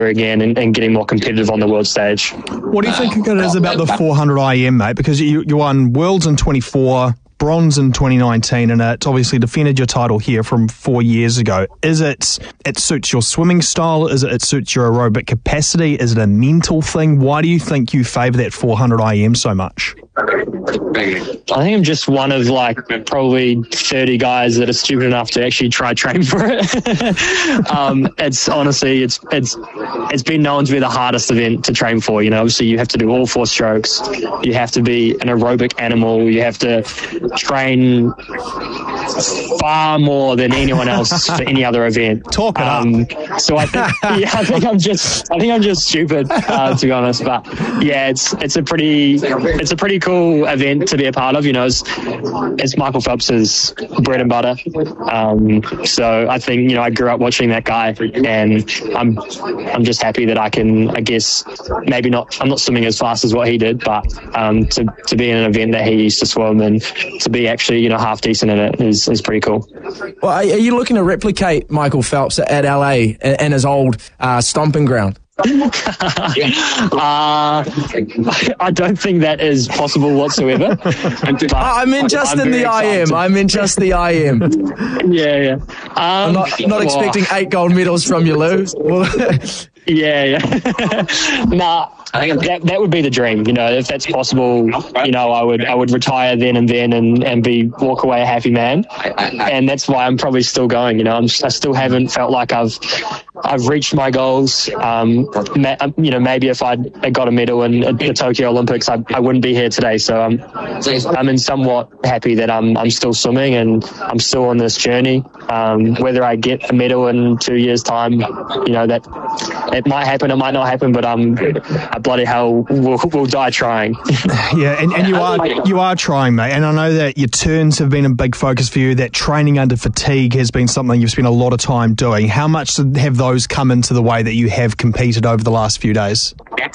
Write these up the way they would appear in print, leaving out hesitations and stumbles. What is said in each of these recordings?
again and getting more competitive on the world stage. What do you think it is about the 400 IM, mate? Because you won Worlds in 24, bronze in 2019, and it's obviously defended your title here from 4 years ago. Is it suits your swimming style? Is it suits your aerobic capacity? Is it a mental thing? Why do you think you favour that 400 IM so much? I think I'm just one of probably 30 guys that are stupid enough to actually try train for it. It's honestly, it's been known to be the hardest event to train for. Obviously you have to do all 4 strokes. You have to be an aerobic animal. You have to train far more than anyone else for any other event. Talk it up. So I think I'm just stupid, to be honest. But yeah, it's a pretty cool event to be a part of. It's Michael Phelps's bread and butter. So I think I grew up watching that guy, and I'm just happy that I can. I guess maybe not. I'm not swimming as fast as what he did, but to be in an event that he used to swim and to be actually half decent in it is pretty cool. Well, are you looking to replicate Michael Phelps at LA and his old stomping ground? I don't think that is possible whatsoever. I'm in just the IM. Yeah. I'm not expecting 8 gold medals from you, Lou. Yeah. Nah, that would be the dream. If that's possible, I would retire then and walk away a happy man. And that's why I'm probably still going. I still haven't felt like I've reached my goals. Maybe if I got a medal in the Tokyo Olympics, I wouldn't be here today. So I'm in somewhat happy that I'm still swimming and I'm still on this journey. Whether I get a medal in 2 years' time, that it might happen, it might not happen, but I bloody hell will die trying. Yeah, and you are trying, mate. And I know that your turns have been a big focus for you. That training under fatigue has been something you've spent a lot of time doing. How much have those come into the way that you have competed over the last few days?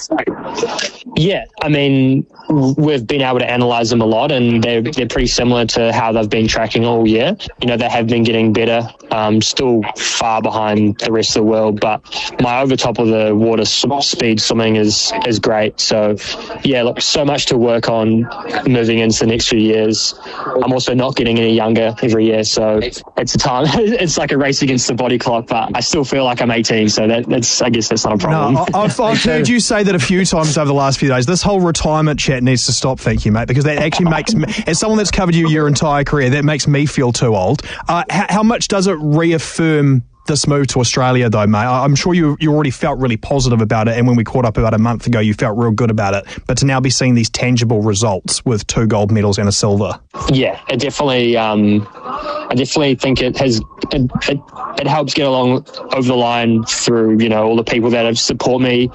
Yeah, I mean, we've been able to analyse them a lot, and they're pretty similar to how they've been tracking all year. They have been getting better, still far behind the rest of the world, but my over top of the water speed swimming is great. So yeah, look, so much to work on moving into the next few years. I'm also not getting any younger every year, so it's a time. It's like a race against the body clock, but I still feel like I'm 18, so I guess that's not a problem. No, I've heard you say that a few times over the last few days. This whole retirement chat needs to stop, thank you, mate, because that actually makes me, as someone that's covered you your entire career, that makes me feel too old. How much does it reaffirm this move to Australia, though, mate? I'm sure you already felt really positive about it, and when we caught up about a month ago, you felt real good about it. But to now be seeing these tangible results with 2 gold medals and a silver. Yeah, it definitely. I definitely think it has. It helps get along over the line through all the people that have support me,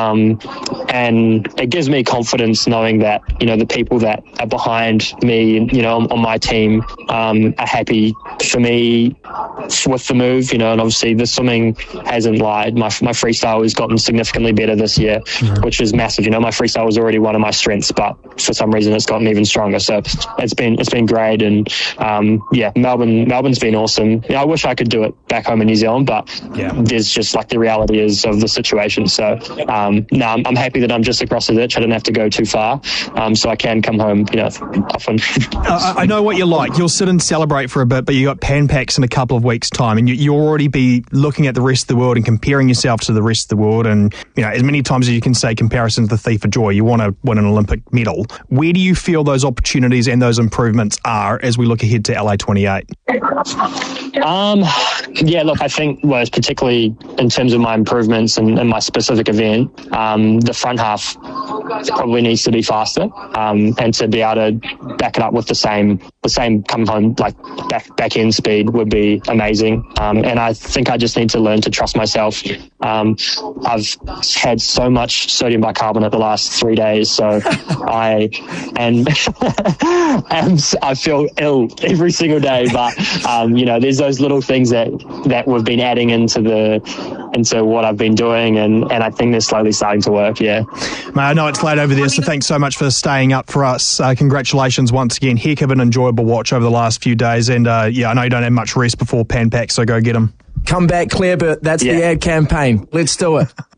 and it gives me confidence knowing that the people that are behind me, on my team, are happy for me with the move, and obviously the swimming hasn't lied. My freestyle has gotten significantly better this year, which is massive. My freestyle was already one of my strengths, but for some reason it's gotten even stronger. So it's been great, and Melbourne's been awesome. I wish I could do it back home in New Zealand, but there's just the reality is of the situation. So I'm happy that I'm just across the ditch. I don't have to go too far, so I can come home often. I know what you're like. You'll sit and celebrate for a bit, but you got Pan Pacs in a couple of weeks' time, and you'll already be looking at the rest of the world and comparing yourself to the rest of the world. And as many times as you can say comparison's the thief of joy, you want to win an Olympic medal. Where do you feel those opportunities and those improvements are as we look ahead to LA 28? Look, I think particularly in terms of my improvements and my specific event, the front half probably needs to be faster, and to be able to back it up with the same come home back end speed would be amazing. And I think I just need to learn to trust myself. I've had so much sodium bicarbonate the last 3 days, so I feel ill every single day. But there's those little things that we've been adding into what I've been doing, and I think they're slowly starting to work. Yeah, mate, I know it's late over there, so thanks so much for staying up for us. Congratulations once again. Heck of an enjoyable watch over the last few days, and I know you don't have much rest before Pan Pacs, so go get them. Come back, Claire, but that's the ad campaign. Let's do it.